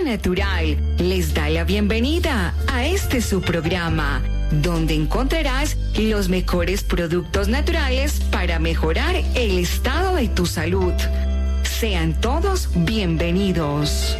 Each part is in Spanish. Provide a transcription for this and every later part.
Natural les da la bienvenida a este su programa, donde encontrarás los mejores productos naturales para mejorar el estado de tu salud. Sean todos bienvenidos.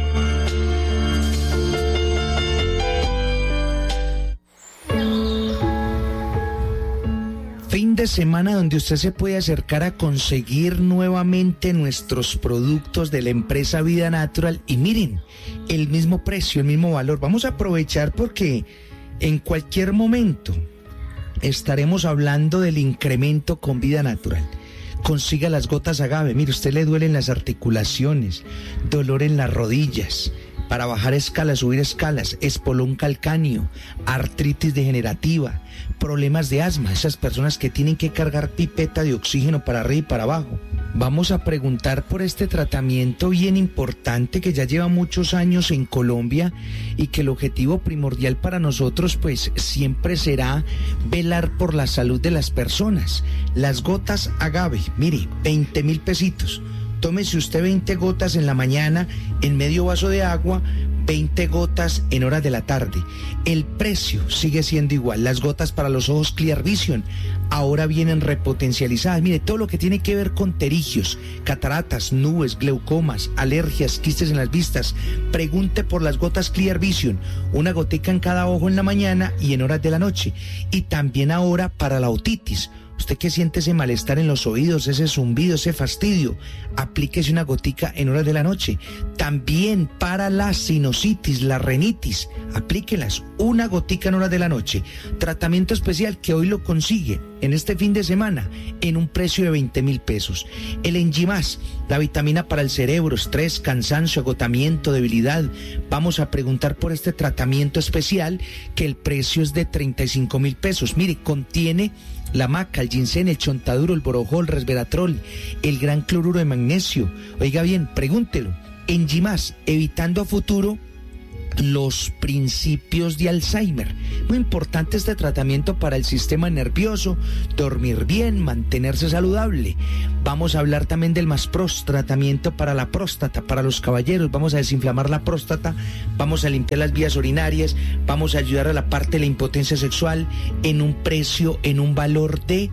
Fin de semana donde usted se puede acercar a conseguir nuevamente nuestros productos de la empresa Vida Natural y miren, el mismo precio, el mismo valor. Vamos a aprovechar porque en cualquier momento estaremos hablando del incremento con Vida Natural. Consiga las gotas agave. Mire, usted le duelen las articulaciones, dolor en las rodillas, para bajar escalas, subir escalas, espolón calcáneo, artritis degenerativa, problemas de asma, esas personas que tienen que cargar pipeta de oxígeno para arriba y para abajo. Vamos a preguntar por este tratamiento bien importante que ya lleva muchos años en Colombia y que el objetivo primordial para nosotros pues siempre será velar por la salud de las personas. Las gotas agave, mire, 20,000 pesitos. Tómese usted 20 gotas en la mañana en medio vaso de agua, 20 gotas en horas de la tarde. El precio sigue siendo igual. Las gotas para los ojos Clear Vision ahora vienen repotencializadas. Mire, todo lo que tiene que ver con pterigios, cataratas, nubes, glaucomas, alergias, quistes en las vistas. Pregunte por las gotas Clear Vision. Una gotica en cada ojo en la mañana y en horas de la noche. Y también ahora para la otitis. Usted que siente ese malestar en los oídos, ese zumbido, ese fastidio, aplíquese una gotica en horas de la noche. También para la sinusitis, la rinitis, aplíquelas una gotica en horas de la noche. Tratamiento especial que hoy lo consigue en este fin de semana en un precio de 20,000 pesos. El Enzimas, la vitamina para el cerebro, estrés, cansancio, agotamiento, debilidad. Vamos a preguntar por este tratamiento especial que el precio es de 35,000 pesos. Mire, contiene la maca, el ginseng, el chontaduro, el borojol, el resveratrol, el gran cloruro de magnesio. Oiga bien, pregúntelo. Enzimas, evitando a futuro los principios de Alzheimer. Muy importante este tratamiento para el sistema nervioso, dormir bien, mantenerse saludable. Vamos a hablar también del Maspros, tratamiento para la próstata, para los caballeros. Vamos a desinflamar la próstata, vamos a limpiar las vías urinarias, vamos a ayudar a la parte de la impotencia sexual en un precio, en un valor de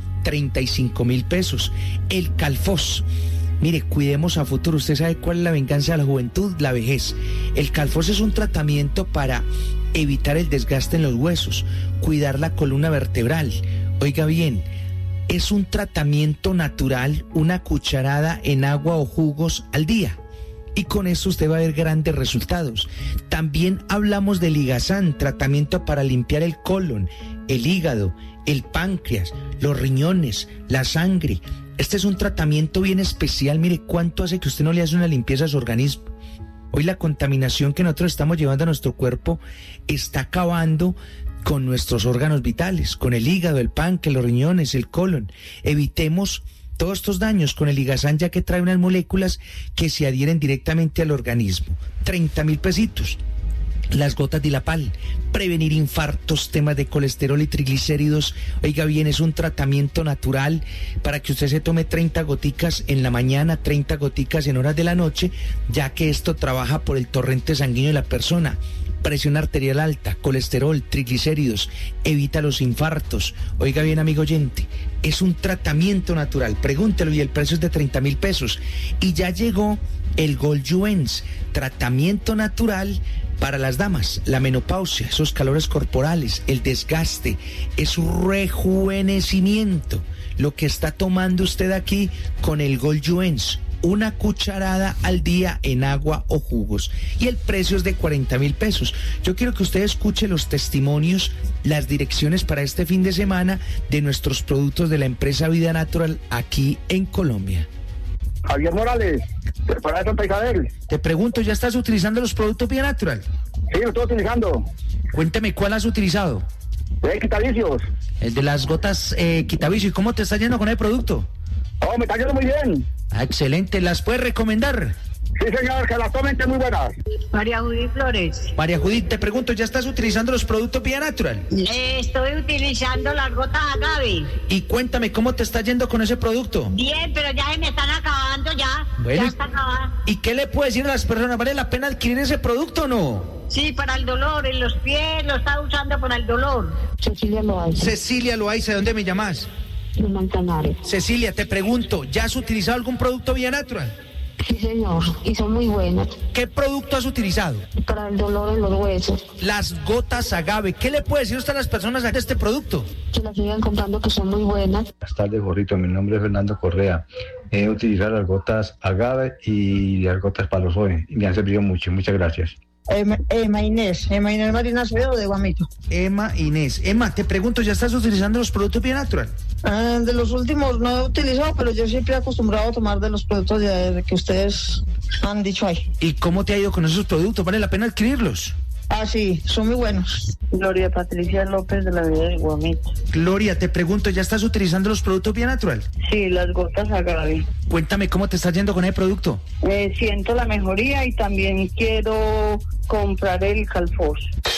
35,000 pesos. El Calfos. Mire, cuidemos a futuro. ¿Usted sabe cuál es la venganza de la juventud? La vejez. El Calfos es un tratamiento para evitar el desgaste en los huesos, cuidar la columna vertebral. Oiga bien, es un tratamiento natural, una cucharada en agua o jugos al día. Y con eso usted va a ver grandes resultados. También hablamos del Ligazán, tratamiento para limpiar el colon, el hígado, el páncreas, los riñones, la sangre. Este es un tratamiento bien especial. Mire cuánto hace que usted no le hace una limpieza a su organismo. Hoy la contaminación que nosotros estamos llevando a nuestro cuerpo está acabando con nuestros órganos vitales, con el hígado, el páncreas, los riñones, el colon. Evitemos todos estos daños con el Ligazán, ya que trae unas moléculas que se adhieren directamente al organismo. 30,000 pesitos. Las gotas de Dilapal, prevenir infartos, temas de colesterol y triglicéridos. Oiga bien, es un tratamiento natural para que usted se tome 30 goticas en la mañana, 30 goticas en horas de la noche, ya que esto trabaja por el torrente sanguíneo de la persona. Presión arterial alta, colesterol, triglicéridos, evita los infartos. Oiga bien, amigo oyente, es un tratamiento natural. Pregúntelo y el precio es de 30,000 pesos. Y ya llegó el Goljuens, tratamiento natural para las damas, la menopausia, esos calores corporales, el desgaste, es un rejuvenecimiento. Lo que está tomando usted aquí con el Goljuens, una cucharada al día en agua o jugos. Y el precio es de 40,000 pesos. Yo quiero que usted escuche los testimonios, las direcciones para este fin de semana de nuestros productos de la empresa Vida Natural aquí en Colombia. Javier Morales, para Santa Isabel. Te pregunto, ¿ya estás utilizando los productos Vida Natural? Sí, lo estoy utilizando. Cuénteme, ¿cuál has utilizado? Quitavicios. El de las gotas Quitavicio. ¿Y cómo te está yendo con el producto? Oh, me está yendo muy bien. Ah, excelente. ¿Las puedes recomendar? Sí, señor, que las tomen, que muy buenas. María Judith Flores. María Judith, te pregunto, ¿ya estás utilizando los productos Vida Natural? Estoy utilizando las gotas agave. Y cuéntame, ¿cómo te está yendo con ese producto? Bien, pero ya se me están acabando ya. Bueno, ya está acabada. ¿y qué le puedes decir a las personas? ¿Vale la pena adquirir ese producto o no? Sí, para el dolor, en los pies, lo está usando para el dolor. Cecilia Loaiza, Cecilia Loaiza, ¿de dónde me llamas? de Manzanares. Cecilia, te pregunto, ¿ya has utilizado algún producto Vida Natural? Sí, señor, y son muy buenas. ¿Qué producto has utilizado? Para el dolor en los huesos, Las gotas agave. ¿Qué le puede decir usted a las personas de este producto? que las sigan comprando, que son muy buenas. Buenas tardes, Jorrito. Mi nombre es Fernando Correa. He utilizado las gotas agave y las gotas palozoe y me han servido mucho. Muchas gracias. Emma Inés Marina Acevedo de Guamito. Emma Inés. Emma, te pregunto, ¿ya estás utilizando los productos Vida Natural? De los últimos no he utilizado, pero yo siempre he acostumbrado a tomar de los productos que ustedes han dicho ahí. ¿Y cómo te ha ido con esos productos? ¿Vale la pena adquirirlos? Ah, sí, son muy buenos. Gloria Patricia López de la Vida del Guamito. Gloria, te pregunto, ¿ya estás utilizando los productos Vida Natural? Sí, las gotas agave. Cuéntame, ¿cómo te está yendo con ese producto? Siento la mejoría y también quiero comprar el Calfos.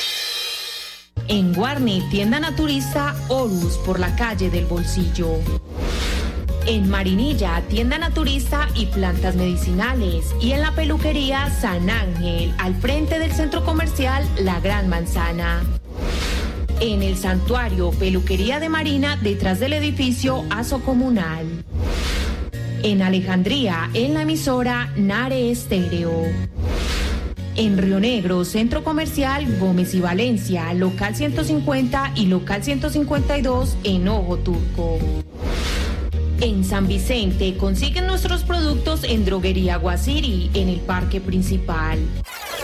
En Guarne, tienda naturista Horus por la calle del Bolsillo. En Marinilla, tienda naturista y plantas medicinales. Y en la peluquería San Ángel, al frente del centro comercial La Gran Manzana. En el santuario Peluquería de Marina, detrás del edificio Aso Comunal. En Alejandría, en la emisora Nare Estéreo. En Río Negro, centro comercial Gómez y Valencia, local 150 y local 152 en Ojo Turco. En San Vicente consiguen nuestros productos en Droguería Guasiri, en el Parque Principal.